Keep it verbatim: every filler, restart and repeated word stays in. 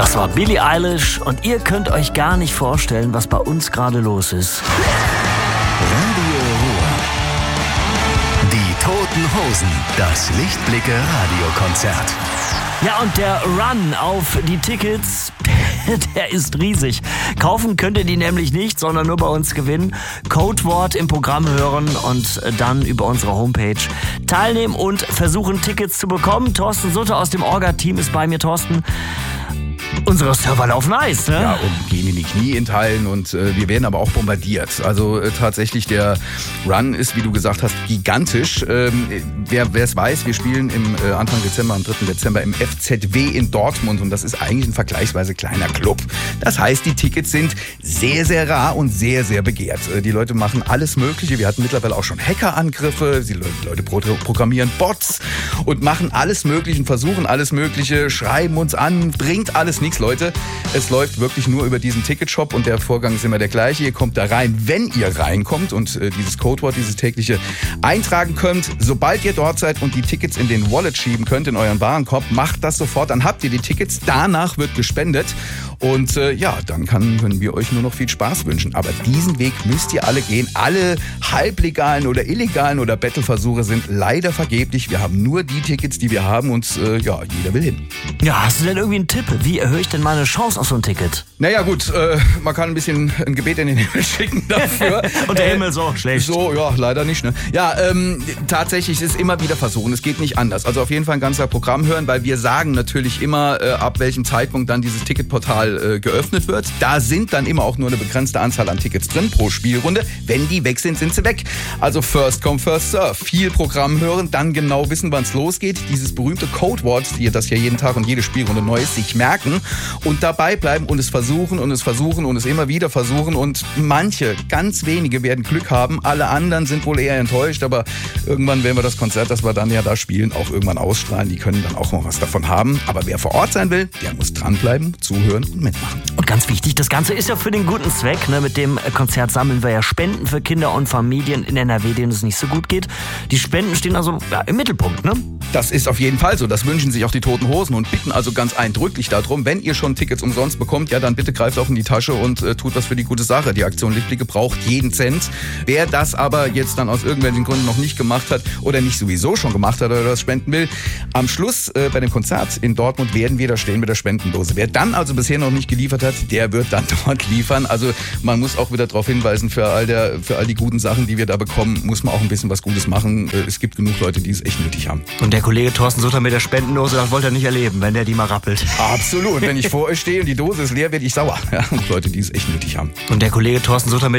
Das war Billie Eilish und ihr könnt euch gar nicht vorstellen, was bei uns gerade los ist. Radio Ruhr. Die Toten Hosen. Das Lichtblicke Radiokonzert. Ja, und der Run auf die Tickets, der ist riesig. Kaufen könnt ihr die nämlich nicht, sondern nur bei uns gewinnen. Codewort im Programm hören und dann über unsere Homepage teilnehmen und versuchen, Tickets zu bekommen. Thorsten Sutter aus dem Orga-Team ist bei mir. Thorsten, unsere Server laufen heiß, ne? Ja, und gehen in die Knie in Teilen und äh, wir werden aber auch bombardiert. Also äh, tatsächlich, der Run ist, wie du gesagt hast, gigantisch. Ähm, wer es weiß, wir spielen im äh, Anfang Dezember, am dritten Dezember im F Z W in Dortmund und das ist eigentlich ein vergleichsweise kleiner Club. Das heißt, die Tickets sind sehr, sehr rar und sehr, sehr begehrt. Äh, die Leute machen alles Mögliche. Wir hatten mittlerweile auch schon Hackerangriffe. Die Leute pro- programmieren Bots und machen alles Mögliche und versuchen alles Mögliche, schreiben uns an, bringt alles nichts, Leute. Es läuft wirklich nur über diesen Ticketshop und der Vorgang ist immer der gleiche. Ihr kommt da rein, wenn ihr reinkommt und äh, dieses Codewort, dieses tägliche eintragen könnt. Sobald ihr dort seid und die Tickets in den Wallet schieben könnt, in euren Warenkorb, macht das sofort. Dann habt ihr die Tickets. Danach wird gespendet. Und äh, ja, dann kann, können wir euch nur noch viel Spaß wünschen. Aber diesen Weg müsst ihr alle gehen. Alle halblegalen oder illegalen oder Battle-Versuche sind leider vergeblich. Wir haben nur die Tickets, die wir haben und äh, ja, jeder will hin. Ja, hast du denn irgendwie einen Tipp? Wie erhöhe ich denn meine Chance auf so ein Ticket? Naja gut, äh, man kann ein bisschen ein Gebet in den Himmel schicken dafür. Und der Himmel so schlecht. So, ja, leider nicht. Ne? Ja, ähm, tatsächlich ist es immer wieder versuchen. Es geht nicht anders. Also auf jeden Fall ein ganzer Programm hören, weil wir sagen natürlich immer, äh, ab welchem Zeitpunkt dann dieses Ticketportal äh, geöffnet wird. Da sind dann immer auch nur eine begrenzte Anzahl an Tickets drin pro Spielrunde. Wenn die weg sind, sind sie weg. Also first come, first serve. Viel Programm hören, dann genau wissen, wann es losgeht. Dieses berühmte Codewort, ihr das ja jeden Tag und jede Spielrunde neu ist, sich merken und dabei bleiben und es versuchen und es versuchen und es immer wieder versuchen und manche, ganz wenige werden Glück haben. Alle anderen sind wohl eher enttäuscht, aber irgendwann werden wir das Konzert, das wir dann ja da spielen, auch irgendwann ausstrahlen. Die können dann auch noch was davon haben. Aber wer vor Ort sein will, der muss dranbleiben, zuhören und mitmachen. Und ganz wichtig, das Ganze ist ja für den guten Zweck. Ne? Mit dem Konzert sammeln wir ja Spenden für Kinder und Familien in N R W, denen es nicht so gut geht. Die Spenden stehen also ja, im Mittelpunkt, ne? Das ist auf jeden Fall so. Das wünschen sich auch die Toten Hosen und bitten also ganz eindrücklich darum, wenn ihr schon Tickets umsonst bekommt, ja dann bitte greift auch in die Tasche und äh, tut was für die gute Sache. Die Aktion Lichtblicke braucht jeden Cent. Wer das aber jetzt dann aus irgendwelchen Gründen noch nicht gemacht hat oder nicht sowieso schon gemacht hat oder das spenden will, am Schluss äh, bei dem Konzert in Dortmund werden wir da stehen mit der Spendendose. Wer dann also bisher noch nicht geliefert hat, der wird dann dort liefern. Also man muss auch wieder darauf hinweisen, für all, der, für all die guten Sachen, die wir da bekommen, muss man auch ein bisschen was Gutes machen. Äh, es gibt genug Leute, die es echt nötig haben. Und der Kollege Thorsten Sutter mit der Spendendose, das wollte er nicht erleben, wenn der die mal rappelt. Absolut. Wenn ich vor euch stehe und die Dose ist leer, werde ich sauer. Ja, und Leute, die es echt nötig haben. Und der Kollege Thorsten Sutter mit